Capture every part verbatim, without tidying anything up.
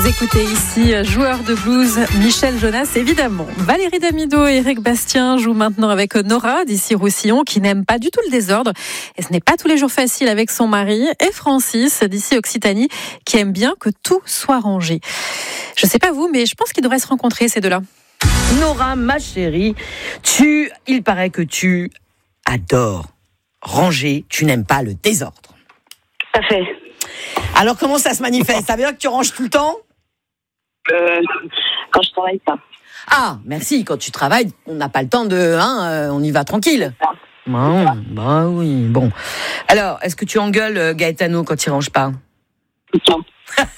Vous écoutez ici joueur de blues Michel Jonas, évidemment. Valérie Damido et Eric Bastien jouent maintenant avec Nora d'ici Roussillon qui n'aime pas du tout le désordre. Et ce n'est pas tous les jours facile avec son mari. Et Francis d'ici Occitanie qui aime bien que tout soit rangé. Je sais pas vous, mais je pense qu'ils devraient se rencontrer ces deux-là. Nora, ma chérie, tu, il paraît que tu adores ranger, tu n'aimes pas le désordre. Tout à fait. Alors comment ça se manifeste? Ça veut dire que tu ranges tout le temps? Euh, quand je travaille pas. Ah, merci, quand tu travailles, on n'a pas le temps de... Hein, euh, on y va tranquille. Bon, bah oui, bon. Alors, est-ce que tu engueules euh, Gaetano quand il range pas? Tout le temps.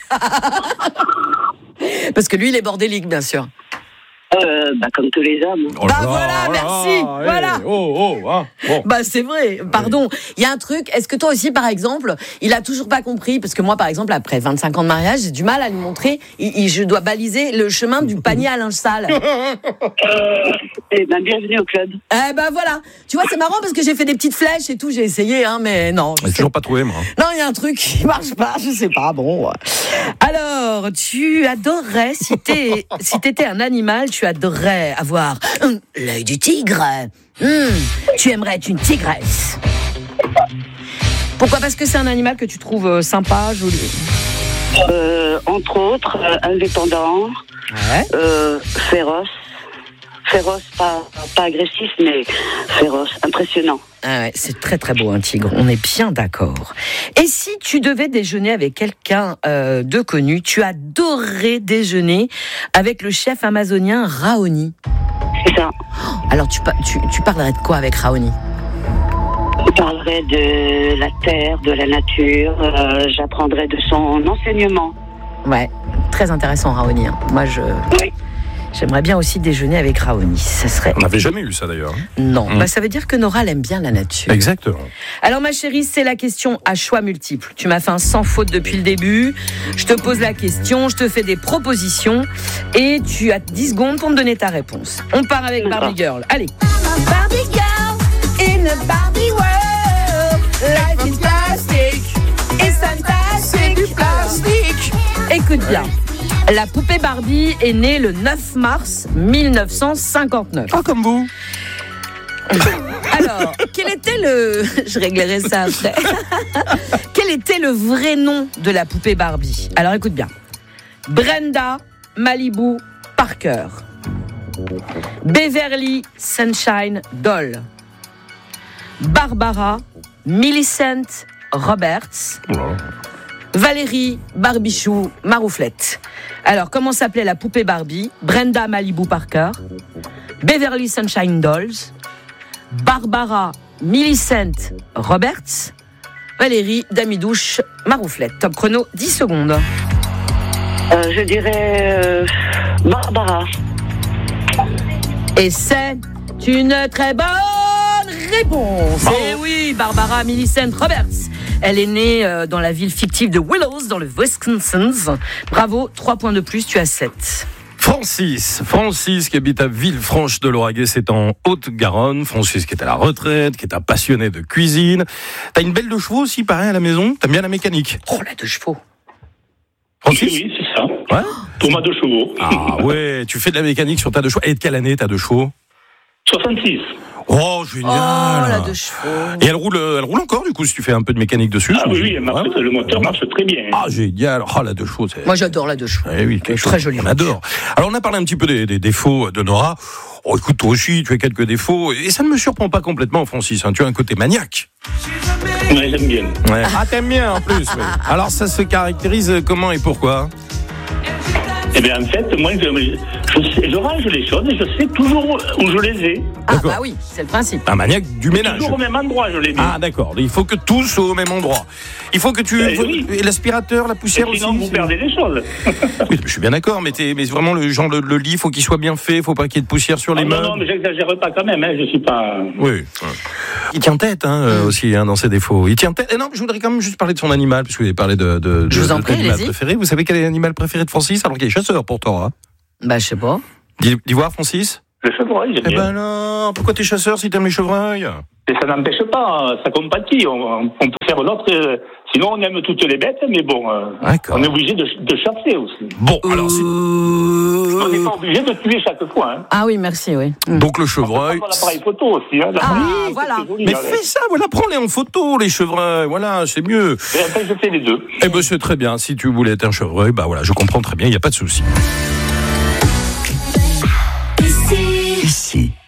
Parce que lui, il est bordélique, bien sûr. Euh, bah, comme tous les hommes. Oh Bah là, voilà, oh là, merci, hey, voilà. Oh, oh, hein, bon. Bah c'est vrai, pardon. Il y a un truc, est-ce que toi aussi, par exemple, il a toujours pas compris, parce que moi, par exemple, après vingt-cinq ans de mariage, j'ai du mal à lui montrer, il, il, je dois baliser le chemin du panier à linge sale. Euh, et ben, bienvenue au club. Eh ben voilà, tu vois, c'est marrant parce que j'ai fait des petites flèches et tout, j'ai essayé, hein, mais non. J'ai toujours pas trouvé, moi. Non, il y a un truc qui marche pas, je sais pas, bon. Alors, tu adorerais, si t'es, si t'étais un animal, tu adorerais avoir hum, l'œil du tigre. Hum, tu aimerais être une tigresse. Pourquoi? Parce que c'est un animal que tu trouves euh, sympa, joli. Euh, entre autres, euh, indépendant, Ouais. euh, féroce. Féroce, pas, pas agressif, mais féroce, impressionnant. Ah ouais, c'est très très beau un tigre, on est bien d'accord. Et si tu devais déjeuner avec quelqu'un euh, de connu, tu adorerais déjeuner avec le chef amazonien Raoni. C'est ça. Alors tu, pa- tu, tu parlerais de quoi avec Raoni? Je parlerai de la terre, de la nature. Euh, j'apprendrai de son enseignement. Ouais, très intéressant Raoni. Hein. Moi je... Oui. J'aimerais bien aussi déjeuner avec Raoni. Ça serait... On n'avait jamais eu ça, d'ailleurs. Non, Mmh. bah, ça veut dire que Nora elle aime bien la nature. Exactement. Alors ma chérie, c'est la question à choix multiples. Tu m'as fait un sans faute depuis le début. Je te pose la question, je te fais des propositions et tu as dix secondes pour me donner ta réponse. On part avec Barbie Girl. Allez. Barbie Girl in a Barbie world. Life is plastic. It's fantastic. Du plastique. Écoute bien. La poupée Barbie est née le neuf mars mille neuf cent cinquante-neuf. Ah, comme vous. Alors, quel était le... Je réglerai ça après. Quel était le vrai nom de la poupée Barbie? Alors, écoute bien. Brenda Malibu Parker. Beverly Sunshine Doll. Barbara Millicent Roberts. Oh là. Valérie Barbichou Marouflette. Alors, comment s'appelait la poupée Barbie? Brenda Malibu Parker, Beverly Sunshine Dolls, Barbara Millicent Roberts, Valérie Damidouche Marouflette. Top chrono, dix secondes. Euh, je dirais euh, Barbara. Et c'est une très bonne réponse. Bravo. Et oui, Barbara Millicent Roberts. Elle est née euh, dans la ville fictive de Willows, dans le Wisconsin. Bravo, trois points de plus, tu as sept. Francis, Francis qui habite à Villefranche-de-Lauragais, c'est en Haute-Garonne. Francis qui est à la retraite, qui est un passionné de cuisine. T'as une belle de chevaux aussi, pareil, à la maison? T'aimes bien la mécanique? Oh, la deux chevaux. Francis? Oui, oui, c'est ça. Ouais. Thomas de chevaux. Ah ouais, tu fais de la mécanique sur ta deux chevaux. Et de quelle année ta deux chevaux? soixante-six. Oh, génial. Oh, la deux chevaux. Et elle roule, elle roule encore, du coup, si tu fais un peu de mécanique dessus? Ah oui, oui, elle marche, Ouais. le moteur marche très bien. Ah, génial. Oh, la deux chevaux, c'est... Moi, j'adore la deux chevaux. Eh oui, quelque chose. Très jolie. On adore. Alors, on a parlé un petit peu des, des défauts de Nora. Oh, écoute, toi aussi, tu as quelques défauts. Et ça ne me surprend pas complètement, Francis. Hein. Tu as un côté maniaque. Ouais, j'aime bien. Ouais. Ah, t'aimes bien, en plus. Oui. Alors, ça se caractérise comment et pourquoi? Eh bien, en fait, moi, je, je, sais, je range les choses et je sais toujours où je les ai. Ah, D'accord. bah oui, c'est le principe. Un maniaque du ménage. Toujours au même endroit, je les mets. Ah, d'accord. Il faut que tout soit au même endroit. Il faut que tu... Eh oui. Et l'aspirateur, la poussière Et sinon, aussi. vous c'est- perdez les choses. Oui, je suis bien d'accord, mais, t'es, mais vraiment, le genre, le, le lit, faut qu'il soit bien fait, faut pas qu'il y ait de poussière sur les Ah, non, meubles. non, mais j'exagère pas quand même, hein, je suis pas... Oui. Il tient tête hein, euh, aussi hein, dans ses défauts. Il tient tête. Et non, je voudrais quand même juste parler de son animal, puisque vous avez parlé de, de, Je de, vous en de prie, l'animal allez-y. préféré. Vous savez quel est l'animal préféré de Francis, alors qu'il est chasseur pourtant. Hein. Bah, je sais pas. D'i- D'ivoire, Francis? Le chevreuil, j'aime Eh bien. ben non, pourquoi t'es chasseur si t'aimes les chevreuils? Et ça n'empêche pas, ça compatit. On, on peut faire l'autre. Euh, sinon, on aime toutes les bêtes, mais bon, euh, D'accord. on est obligé de, de chasser aussi. Bon, alors c'est... On n'est pas obligé de tuer chaque fois. Hein. Ah oui, merci, oui. Mm. Donc le On peut chevreuil... prendre l'appareil photo aussi. Hein. Ah, Oui, voilà. c'est joli, Mais hein. fais ça, voilà, prends-les en photo, les chevreuils, voilà, c'est mieux. Et après, je fais les deux. Eh ben c'est très bien, si tu voulais être un chevreuil, bah voilà, je comprends très bien, il n'y a pas de souci. Ici.